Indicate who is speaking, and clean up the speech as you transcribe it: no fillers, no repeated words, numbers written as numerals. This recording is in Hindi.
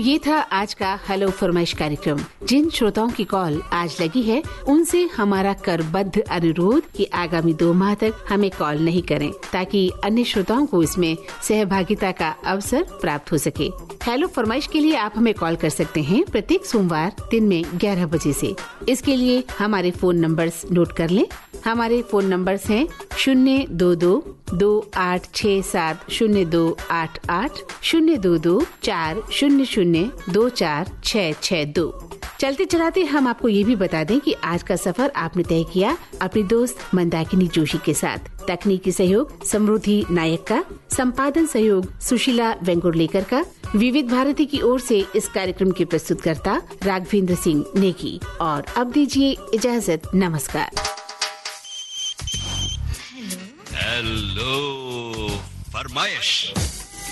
Speaker 1: ये था आज का हेलो फरमाइश कार्यक्रम। जिन श्रोताओं की कॉल आज लगी है उनसे हमारा करबद्ध अनुरोध कि आगामी 2 माह तक हमें कॉल नहीं करें, ताकि अन्य श्रोताओं को इसमें सहभागिता का अवसर प्राप्त हो सके। हेलो फरमाइश के लिए आप हमें कॉल कर सकते हैं प्रत्येक सोमवार दिन में 11 बजे से। इसके लिए हमारे फोन नंबर्स नोट कर लें। हमारे फोन नंबर्स हैं 022-2867-0288, 022-400-24662। चलते चलाते हम आपको ये भी बता दें कि आज का सफर आपने तय किया अपनी दोस्त मंदाकिनी जोशी के साथ। तकनीकी सहयोग समृद्धि नायक का, संपादन सहयोग सुशीला वेंगुर्लेकर का। विविध भारती की ओर से इस कार्यक्रम के प्रस्तुतकर्ता राघवेंद्र सिंह नेगी। और अब दीजिए इजाजत, नमस्कार।
Speaker 2: हेलो फरमाइश।